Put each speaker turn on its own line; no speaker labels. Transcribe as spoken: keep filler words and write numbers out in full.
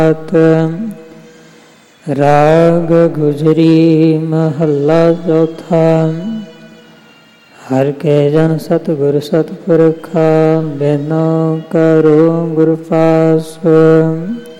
ਰਾਗ ਗੁਜਰੀ ਮਹੱਲਾ ਚੌਥਾ। ਹਰਿ ਕੇ ਜਨ ਸਤਿਗੁਰ ਸਤਿਪੁਰਖਾ, ਬਿਨੁ ਕਰੋ ਗੁਰ ਪਾਸ।